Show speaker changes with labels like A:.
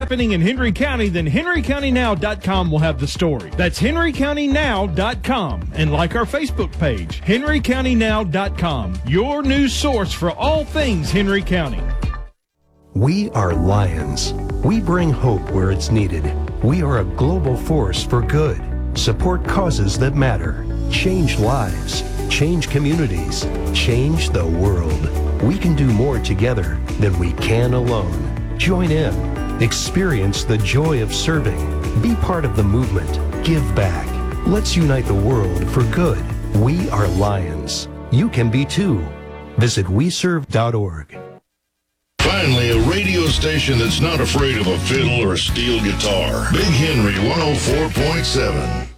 A: happening in Henry County, then henrycountynow.com will have the story. That's henrycountynow.com. And like our Facebook page, henrycountynow.com, your news source for all things Henry County.
B: We are Lions. We bring hope where it's needed. We are a global force for good. Support causes that matter. Change lives. Change communities. Change the world. We can do more together than we can alone. Join in. Experience the joy of serving. Be part of the movement. Give back. Let's unite the world for good. We are Lions. You can be too. Visit weserve.org.
C: Finally, a radio station that's not afraid of a fiddle or a steel guitar. Big Henry 104.7.